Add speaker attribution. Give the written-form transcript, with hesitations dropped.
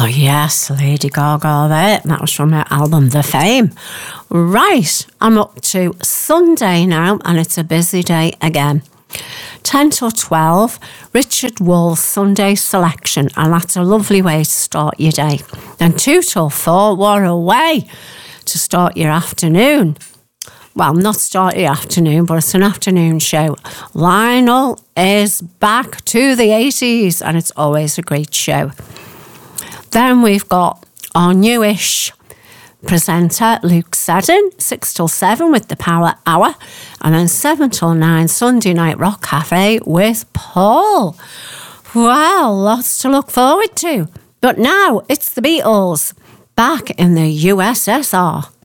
Speaker 1: Oh yes, Lady Gaga there. That was from her album The Fame. Right, I'm up to Sunday now and it's a busy day again. 10 till 12, Richard Wall's Sunday Selection, and that's a lovely way to start your day. Then 2 till 4, what a way to start your afternoon. Well, not start your afternoon, but it's an afternoon show. Lionel is back to the 80s and it's always a great show. Then we've got our newish presenter, Luke Seddon, 6 till 7 with the Power Hour, and then 7 till 9, Sunday Night Rock Cafe with Paul. Well, lots to look forward to. But now it's the Beatles, back in the USSR.